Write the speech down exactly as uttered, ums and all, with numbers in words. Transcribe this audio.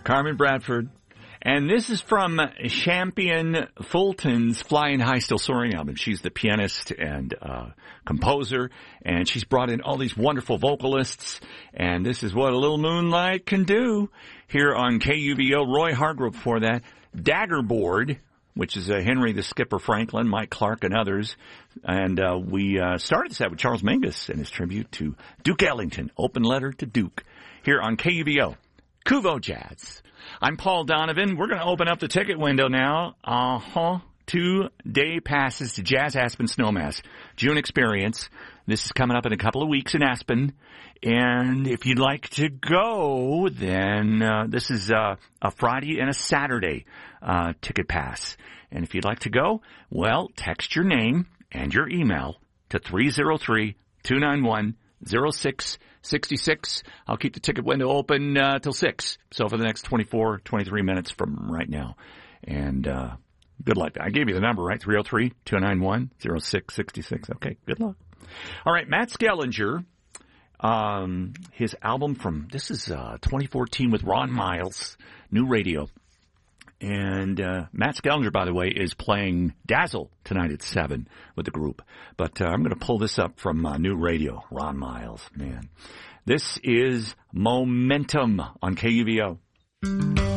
Carmen Bradford. And this is from Champion Fulton's Flying High Still Soaring album. She's the pianist and uh, composer, and she's brought in all these wonderful vocalists. And this is what a little moonlight can do here on K U V O. Roy Hargrove for that. Daggerboard, which is uh, Henry the Skipper Franklin, Mike Clark, and others. And uh, we uh, started this out with Charles Mingus and his tribute to Duke Ellington, Open Letter to Duke, here on K U V O. Kuvo Jazz. I'm Paul Donovan. We're going to open up the ticket window now. Uh-huh. Two day passes to Jazz Aspen Snowmass. June Experience. This is coming up in a couple of weeks in Aspen. And if you'd like to go, then uh, this is uh, a Friday and a Saturday uh, ticket pass. And if you'd like to go, well, text your name and your email to three oh three, two nine one, oh six six six. I'll keep the ticket window open uh, till six. So for the next twenty-four, twenty-three minutes from right now. And uh, good luck. I gave you the number, right? three oh three, two nine one, oh six six six. Okay, good luck. All right, Matt Skellinger, um, his album from, this is uh, twenty fourteen with Ron Miles, New Radio. And uh, Matt Skellinger, by the way, is playing Dazzle tonight at seven with the group. But uh, I'm going to pull this up from uh, New Radio. Ron Miles, man. This is Momentum on K U V O.